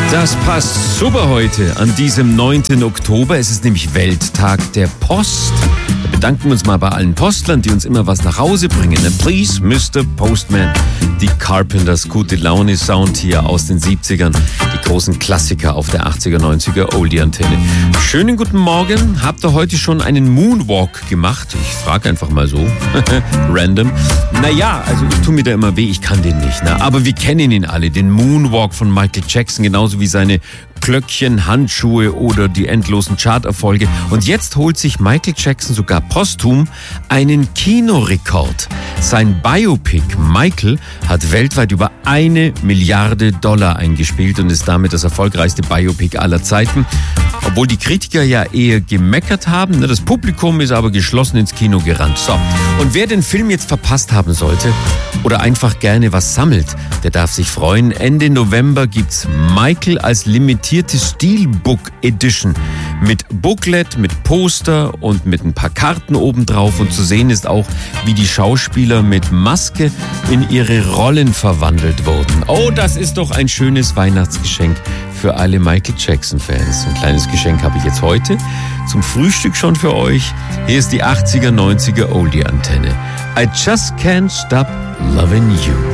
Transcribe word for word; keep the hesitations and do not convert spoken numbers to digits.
Das passt super heute an diesem neunten Oktober. Es ist nämlich Welttag der Post. Da bedanken wir uns mal bei allen Postlern, die uns immer was nach Hause bringen. Please, Mister Postman. Die Carpenters, gute Laune Sound hier aus den siebzigern. Die großen Klassiker auf der achtziger, neunziger Oldie-Antenne. Schönen guten Morgen. Habt ihr heute schon einen Moonwalk gemacht? Ich frage einfach mal so. Random. Naja, also ich tue mir da immer weh, ich kann den nicht. Ne? Aber wir kennen ihn alle, den Moonwalk von Michael Jackson, genauso wie seine Glöckchen, Handschuhe oder die endlosen Charterfolge. Und jetzt holt sich Michael Jackson sogar posthum einen Kinorekord. Sein Biopic Michael hat weltweit über eine Milliarde Dollar eingespielt und ist damit das erfolgreichste Biopic aller Zeiten. Obwohl die Kritiker ja eher gemeckert haben, das Publikum ist aber geschlossen ins Kino gerannt. So, und wer den Film jetzt verpasst haben sollte oder einfach gerne was sammelt, der darf sich freuen. Ende November gibt's Michael als limitierte Steelbook Edition mit Booklet, mit Poster und mit ein paar Karten obendrauf. Und zu sehen ist auch, wie die Schauspieler mit Maske in ihre Rollen verwandelt wurden. Oh, das ist doch ein schönes Weihnachtsgeschenk für alle Michael Jackson-Fans. Ein kleines Geschenk habe ich jetzt heute zum Frühstück schon für euch. Hier ist die achtziger, neunziger Oldie-Antenne. I just can't stop loving you.